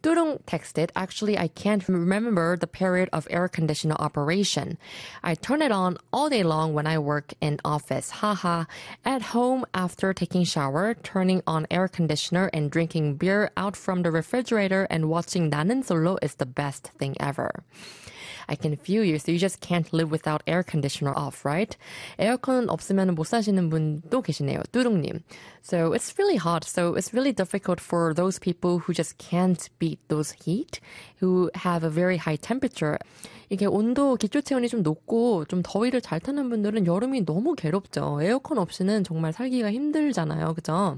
Turung texted, actually, I can't remember the period of air conditioner operation. I turn it on all day long when I work in office. Haha. At home, after taking shower, turning on air conditioner and drinking beer out from the refrigerator and watching 나는 솔로 is the best thing ever. I can feel you. So you just can't live without air conditioner off, right? 에어컨 없으면 못 사시는 분도 계시네요. 뚜둥님. So it's really hot. So it's really difficult for those people who just can't beat those heat, who have a very high temperature. 이게 온도, 기초 체온이 좀 높고 좀 더위를 잘 타는 분들은 여름이 너무 괴롭죠. 에어컨 없이는 정말 살기가 힘들잖아요. 그죠?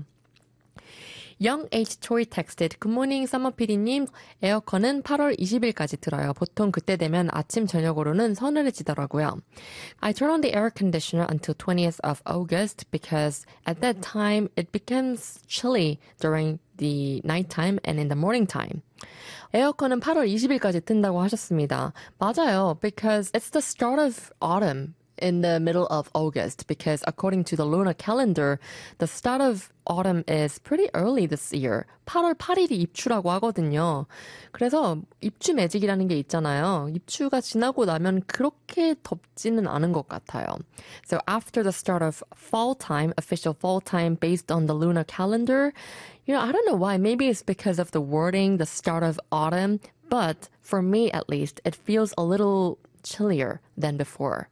Young H. Choi texted, 굿모닝 서머 PD님, 에어컨은 8월 20일까지 틀어요. 보통 그때 되면 아침 저녁으로는 서늘해지더라고요. I turn on the air conditioner until 20th of August because at that time it becomes chilly during the nighttime and in the morning time. 에어컨은 8월 20일까지 튼다고 하셨습니다. 맞아요, because it's the start of autumn. In the middle of August because according to the lunar calendar, the start of autumn is pretty early this year. 8월 8일이 입추라고 하거든요. 그래서 입추 매직이라는 게 있잖아요. 입추가 지나고 나면 그렇게 덥지는 않은 것 같아요. So after the start of fall time, official fall time based on the lunar calendar, I don't know why. Maybe it's because of the wording, the start of autumn. But for me at least, it feels a little chillier than before.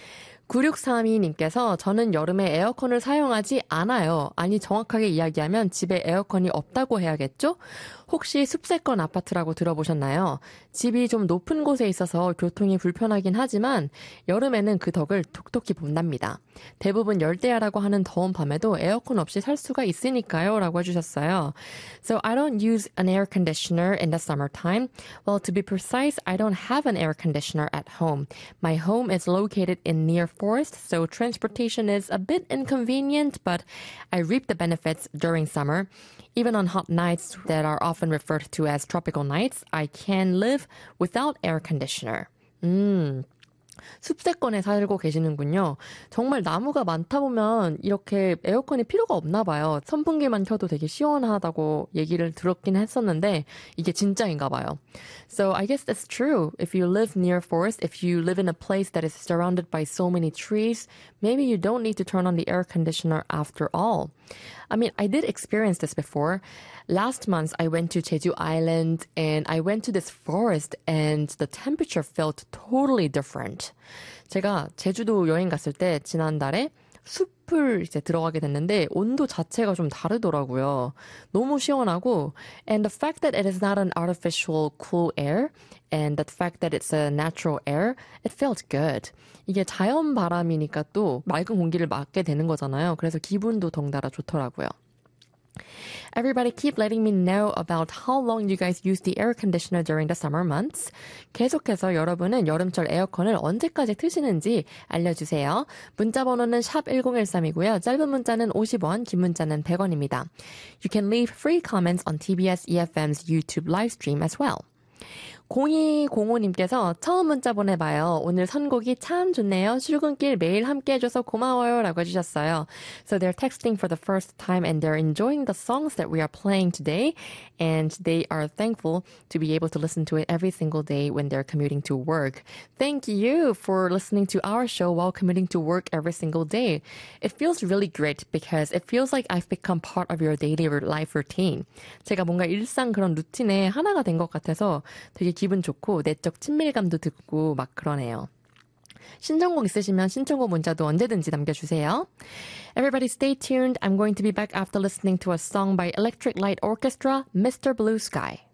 9632님께서 저는 여름에 에어컨을 사용하지 않아요. 아니 정확하게 이야기하면 집에 에어컨이 없다고 해야겠죠? 혹시 숲세권 아파트라고 들어보셨나요? 집이 좀 높은 곳에 있어서 교통이 불편하긴 하지만 여름에는 그 덕을 톡톡히 본답니다. 대부분 열대야라고 하는 더운 밤에도 에어컨 없이 살 수가 있으니까요 라고 해주셨어요. So I don't use an air conditioner in the summertime. Well, to be precise, I don't have an air conditioner at home. My home is located in near forest, so transportation is a bit inconvenient, but I reap the benefits during summer. Even on hot nights that are often referred to as tropical nights, I can live without air conditioner. 숲세권에 살고 계시는군요. 정말 나무가 많다 보면 이렇게 에어컨이 필요가 없나 봐요. 선풍기만 켜도 되게 시원하다고 얘기를 들었긴 했었는데 이게 진짜인가 봐요. So I guess that's true. If you live near forest, if you live in a place that is surrounded by so many trees, maybe you don't need to turn on the air conditioner after all. I mean, I did experience this before. Last month, I went to Jeju Island and I went to this forest and the temperature felt totally different. 제가 제주도 여행 갔을 때 지난달에 숲을 이제 들어가게 됐는데 온도 자체가 좀 다르더라고요. 너무 시원하고 and the fact that it is not an artificial cool air and the fact that it's a natural air, it felt good. 이게 자연 바람이니까 또 맑은 공기를 맞게 되는 거잖아요. 그래서 기분도 덩달아 좋더라고요. Everybody keep letting me know about how long you guys use the air conditioner during the summer months. 계속해서 여러분은 여름철 에어컨을 언제까지 트시는지 알려주세요. 문자 번호는 샵 1013이고요. 짧은 문자는 50원, 긴 문자는 100원입니다. You can leave free comments on TBS EFM's YouTube live stream as well. 0205님께서 처음 문자 보내봐요. 오늘 선곡이 참 좋네요. 출근길 매일 함께 해줘서 고마워요 라고 해주셨어요. So they're texting for the first time and they're enjoying the songs that we are playing today and they are thankful to be able to listen to it every single day when they're commuting to work. Thank you for listening to our show while commuting to work every single day. It feels really great because it feels like I've become part of your daily life routine. 제가 뭔가 일상 그런 루틴의 하나가 된 것 같아서 되게 기분 좋고 내적 친밀감도 듣고 막 그러네요. 신청곡 있으시면 신청곡 문자도 언제든지 남겨주세요. Everybody stay tuned. I'm going to be back after listening to a song by Electric Light Orchestra, Mr. Blue Sky.